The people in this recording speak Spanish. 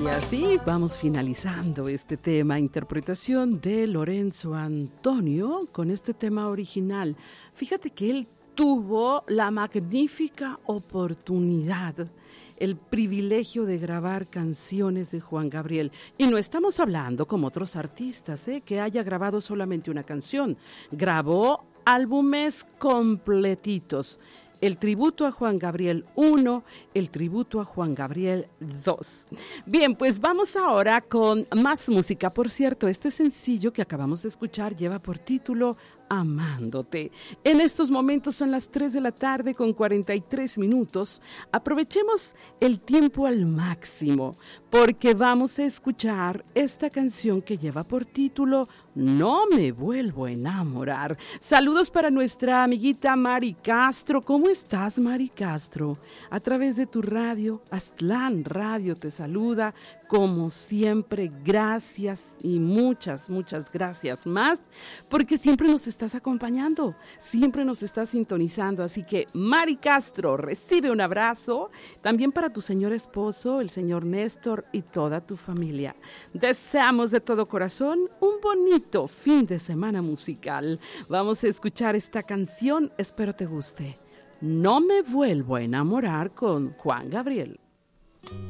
Y así vamos finalizando este tema, interpretación de Lorenzo Antonio con este tema original. Fíjate que él tuvo la magnífica oportunidad, el privilegio de grabar canciones de Juan Gabriel. Y no estamos hablando como otros artistas, que haya grabado solamente una canción. Grabó álbumes completitos. El tributo a Juan Gabriel 1, el tributo a Juan Gabriel 2. Bien, pues vamos ahora con más música. Por cierto, este sencillo que acabamos de escuchar lleva por título Amándote. En estos momentos son las 3 de la tarde con 43 minutos. Aprovechemos el tiempo al máximo porque vamos a escuchar esta canción que lleva por título No me vuelvo a enamorar. Saludos para nuestra amiguita Mari Castro. ¿Cómo estás, Mari Castro? A través de tu radio, Aztlán Radio te saluda. Como siempre, gracias y muchas gracias más, porque siempre nos estás acompañando, siempre nos estás sintonizando. Así que, Mari Castro, recibe un abrazo, también para tu señor esposo, el señor Néstor y toda tu familia. Deseamos de todo corazón un bonito fin de semana musical. Vamos a escuchar esta canción, espero te guste. No me vuelvo a enamorar con Juan Gabriel.